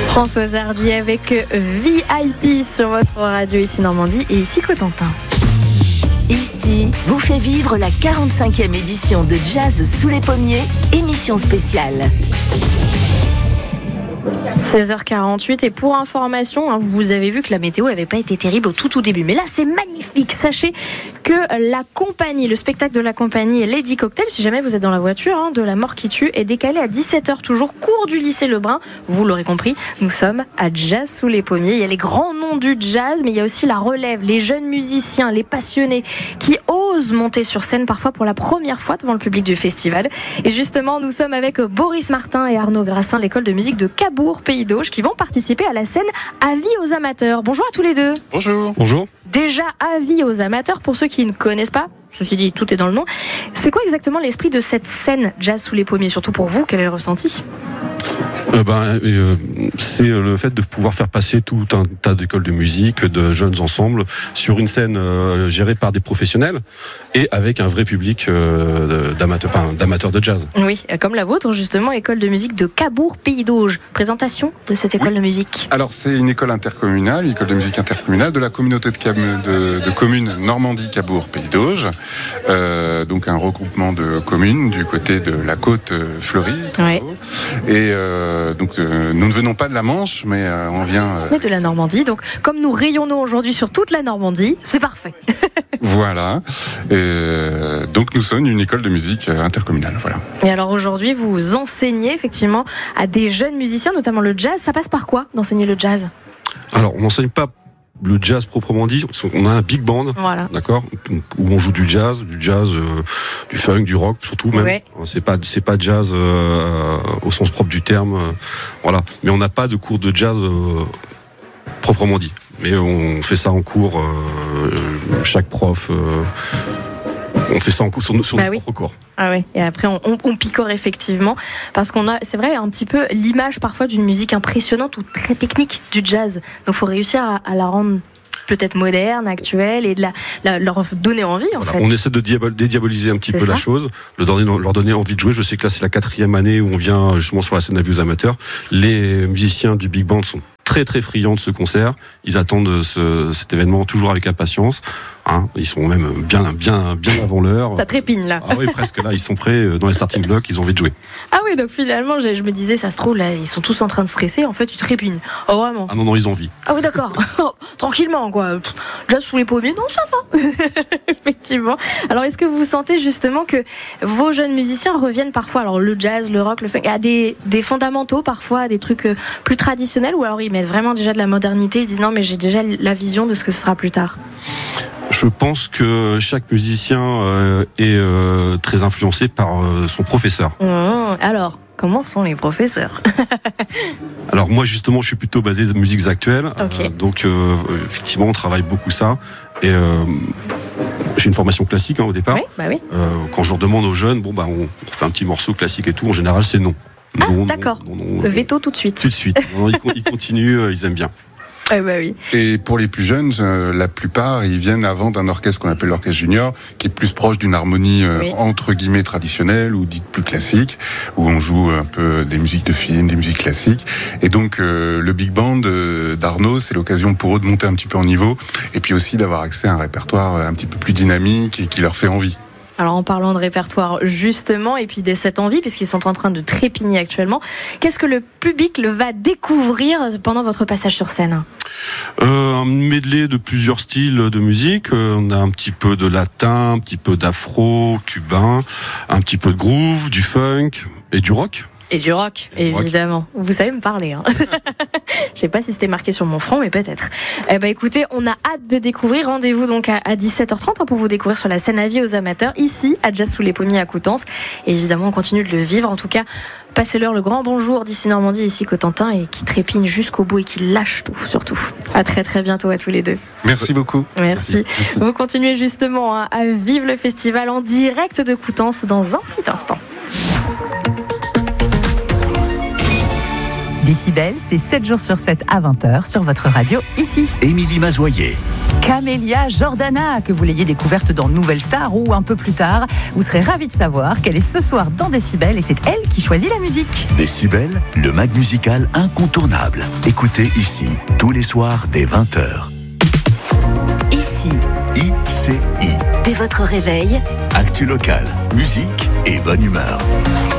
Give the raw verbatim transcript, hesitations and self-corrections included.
Françoise Hardy avec V I P sur votre radio ici Normandie et ici Cotentin. Ici, vous fait vivre la quarante-cinquième édition de Jazz sous les pommiers, émission spéciale. seize heures quarante-huit et pour information, hein, vous avez vu que la météo n'avait pas été terrible au tout tout début, mais là c'est magnifique. Sachez que la compagnie, le spectacle de la compagnie Lady Cocktail, si jamais vous êtes dans la voiture, hein, de la mort qui tue, est décalé à dix-sept heures toujours, cours du lycée Lebrun. Vous l'aurez compris, nous sommes à Jazz sous les pommiers. Il y a les grands noms du jazz, mais il y a aussi la relève, les jeunes musiciens, les passionnés qui osent monter sur scène parfois pour la première fois devant le public du festival. Et justement, nous sommes avec Boris Martin et Arnaud Grassin, l'école de musique de Cabourg, Pays d'Auge, qui vont participer à la scène Avis aux amateurs. Bonjour à tous les deux. Bonjour. Bonjour. Déjà, Avis aux amateurs, pour ceux qui ne connaissent pas, ceci dit, tout est dans le nom. C'est quoi exactement l'esprit de cette scène Jazz sous les pommiers? Surtout pour vous, quel est le ressenti? Euh, ben, euh, c'est le fait de pouvoir faire passer tout un tas d'écoles de musique, de jeunes ensembles, sur une scène euh, gérée par des professionnels et avec un vrai public euh, d'amateurs, enfin, d'amateurs de jazz. Oui, comme la vôtre, justement, école de musique de Cabourg, Pays d'Auge. Présentation de cette école oui. de musique. Alors, c'est une école intercommunale, une école de musique intercommunale de la communauté de, cam- de, de communes Normandie-Cabourg, Pays d'Auge. Euh, donc, un regroupement de communes du côté de la côte fleurie. Ouais. Et euh, donc, euh, nous ne venons pas de la Manche, mais euh, on vient... Euh... Mais de la Normandie. Donc, comme nous rayonnons aujourd'hui sur toute la Normandie, c'est parfait. Voilà. Et euh, donc, nous sommes une école de musique intercommunale. Voilà. Et alors, aujourd'hui, vous enseignez effectivement à des jeunes musiciens, notamment le jazz. Ça passe par quoi, d'enseigner le jazz? Alors, on n'enseigne pas le jazz proprement dit, on a un big band, voilà. D'accord, où on joue du jazz, du jazz, euh, du funk, du rock, surtout même. Ouais. C'est pas, c'est pas jazz euh, au sens propre du terme, euh, voilà. Mais on n'a pas de cours de jazz euh, proprement dit. Mais on fait ça en cours, euh, chaque prof. Euh, On fait ça en cours sur, sur bah nos oui. propres cours. Ah oui, et après on, on, on picore effectivement, parce qu'on a, c'est vrai, un petit peu l'image parfois d'une musique impressionnante ou très technique du jazz. Donc il faut réussir à, à la rendre peut-être moderne, actuelle, et de la, la, leur donner envie en voilà, fait. On essaie de diabol, dédiaboliser un petit c'est peu ça. la chose, leur donner, leur donner envie de jouer. Je sais que là c'est la quatrième année où on vient justement sur la scène Avis aux amateurs. Les musiciens du big band sont très très friands de ce concert. Ils attendent ce, cet événement toujours avec impatience. Hein, ils sont même bien, bien, bien avant l'heure. Ça trépigne là. Ah oui, presque là, ils sont prêts dans les starting blocks, ils ont envie de jouer. Ah oui, donc finalement, je me disais, ça se trouve, là, ils sont tous en train de stresser, en fait, ils trépignent. Oh vraiment? Ah non, non, ils ont envie. Ah oui, d'accord. Tranquillement, quoi. Jazz sous les pommiers, non, ça va. Effectivement. Alors, est-ce que vous sentez justement que vos jeunes musiciens reviennent parfois, alors le jazz, le rock, le funk, à des, des fondamentaux, parfois, à des trucs plus traditionnels, ou alors ils mettent vraiment déjà de la modernité, ils se disent non, mais j'ai déjà la vision de ce que ce sera plus tard? Je pense que chaque musicien euh, est euh, très influencé par euh, son professeur. Mmh, alors, comment sont les professeurs? Alors moi justement, je suis plutôt basé sur musiques actuelles, okay. euh, donc euh, effectivement, on travaille beaucoup ça. Et euh, j'ai une formation classique hein, au départ. Oui, bah oui. Euh, quand je leur demande aux jeunes, bon bah on, on fait un petit morceau classique et tout. En général, c'est non. Ah non, d'accord. Non, non, non, Veto tout de suite. Tout de suite. Non, ils, ils continuent, ils aiment bien. Eh ben oui. Et pour les plus jeunes, euh, la plupart, ils viennent avant d'un orchestre qu'on appelle l'orchestre junior, qui est plus proche d'une harmonie euh, oui. entre guillemets traditionnelle ou dite plus classique, où on joue un peu des musiques de film, des musiques classiques. Et donc euh, le big band euh, d'Arnaud, c'est l'occasion pour eux de monter un petit peu en niveau, et puis aussi d'avoir accès à un répertoire un petit peu plus dynamique et qui leur fait envie. Alors en parlant de répertoire justement, et puis de cette envie, puisqu'ils sont en train de trépigner actuellement, qu'est-ce que le public le va découvrir pendant votre passage sur scène? euh, Un medley de plusieurs styles de musique. Euh, on a un petit peu de latin, un petit peu d'afro, cubain, un petit peu de groove, du funk et du rock. Et du rock, et évidemment. Rock. Vous savez me parler. Hein. Je sais pas si c'était marqué sur mon front, mais peut-être. Eh ben, écoutez, on a hâte de découvrir. Rendez-vous donc à, à dix-sept heures trente hein, pour vous découvrir sur la scène Avis aux amateurs, ici, à Jazz sous les pommiers à Coutances. Et évidemment, on continue de le vivre. En tout cas, passez-leur le grand bonjour d'ici Normandie, ici Cotentin, et qui trépigne jusqu'au bout et qui lâche tout, surtout. À très très bientôt à tous les deux. Merci beaucoup. Merci. Merci. Merci. Vous continuez justement hein, à vivre le festival en direct de Coutances dans un petit instant. Décibel, c'est sept jours sur sept à vingt heures sur votre radio ici. Émilie Mazoyer. Camélia Jordana, que vous l'ayez découverte dans Nouvelle Star ou un peu plus tard, vous serez ravis de savoir qu'elle est ce soir dans Décibel et c'est elle qui choisit la musique. Décibel, le mag musical incontournable. Écoutez ici, tous les soirs dès vingt heures. Ici, I C I. dès votre réveil, Actu local, musique et bonne humeur.